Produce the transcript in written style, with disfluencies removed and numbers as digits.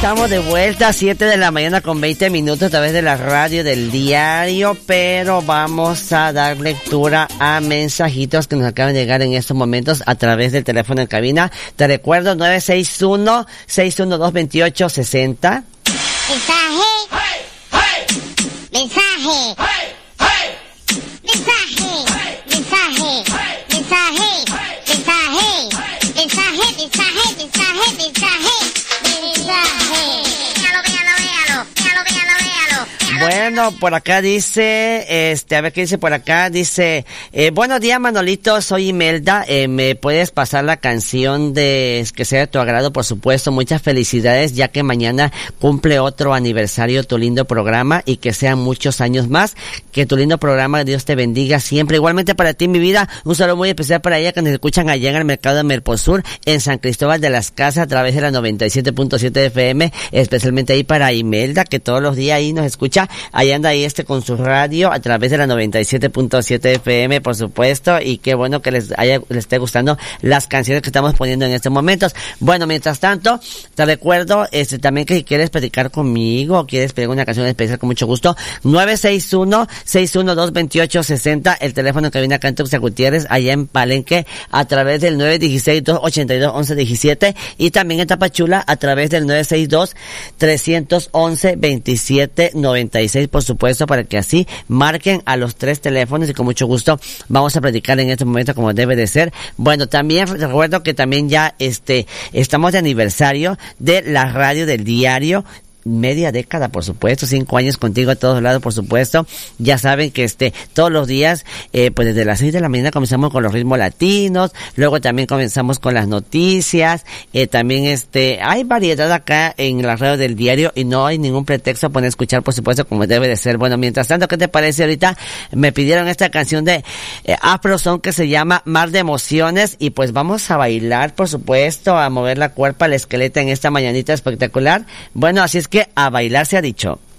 estamos de vuelta a 7 de la mañana con 20 minutos a través de la radio del diario, pero vamos a dar lectura a mensajitos que nos acaban de llegar en estos momentos a través del teléfono en cabina. Te recuerdo 961-612-2860. Mensaje. Mensaje. Bueno, por acá dice, a ver qué dice por acá, dice, buenos días Manolito, soy Imelda, me puedes pasar la canción que sea de tu agrado, por supuesto, muchas felicidades, ya que mañana cumple otro aniversario tu lindo programa y que sean muchos años más, que tu lindo programa, Dios te bendiga siempre, igualmente para ti mi vida, un saludo muy especial para ella que nos escuchan allá en el mercado de Merposur, en San Cristóbal de las Casas, a través de la 97.7 FM, especialmente ahí para Imelda, que todos los días ahí nos escucha. Ahí anda ahí con su radio a través de la 97.7 FM, por supuesto, y qué bueno que les esté gustando las canciones que estamos poniendo en estos momentos. Bueno, mientras tanto, te recuerdo también que si quieres platicar conmigo o quieres pedir una canción especial, con mucho gusto, 961-612-2860, el teléfono que viene acá en Tuxtla Gutiérrez, allá en Palenque, a través del 916-282-1117, y también en Tapachula a través del 962-311-2796, por supuesto, para que así marquen a los tres teléfonos y con mucho gusto vamos a platicar en este momento como debe de ser. Bueno, también recuerdo que también ya estamos de aniversario de la radio del diario. Media década, por supuesto, 5 años contigo a todos lados, por supuesto. Ya saben que todos los días, pues desde las 6 de la mañana comenzamos con los ritmos latinos, luego también comenzamos con las noticias, también hay variedad acá en la radio del diario y no hay ningún pretexto para escuchar, por supuesto, como debe de ser. Bueno, mientras tanto, ¿qué te parece ahorita? Me pidieron esta canción de Afro Son que se llama Mar de Emociones y pues vamos a bailar, por supuesto, a mover la cuerpa, el esqueleto en esta mañanita espectacular. Bueno, así es que a bailar se ha dicho.